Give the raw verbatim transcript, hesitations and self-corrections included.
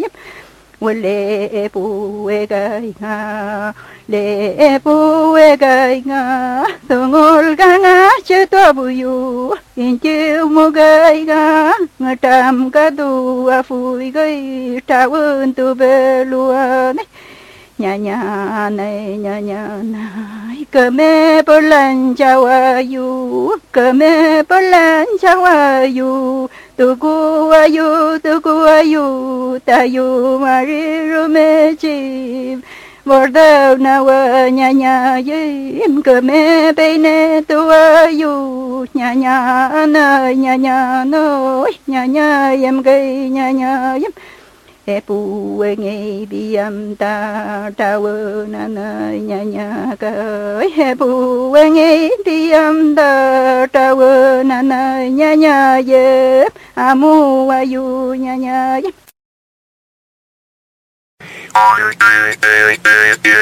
원래 부에가이가 내 부에가이가 성을 강아 쳐다보유 인제 뭐가이가 ngtam 가도 아프이가이 타원 또 별로아네 nhà này nhà nhà này cờ mẹ bơ lan chào ayu cờ mẹ bơ lan chào ayu tu cu ayu tu cu ayu ta yu mari rome chim bor đâu nào nhà nhà yếm cờ mẹ bay nè tu ayu nhà nhà nơi nhà nhà nơi nhà nhà yếm cây nhà nhà yếm e pu e nghe bi am ta ta vơ na na nya nya ca e pu e nghe bi am ta ta vơ na na nya nya ye amu ayu nya nya ye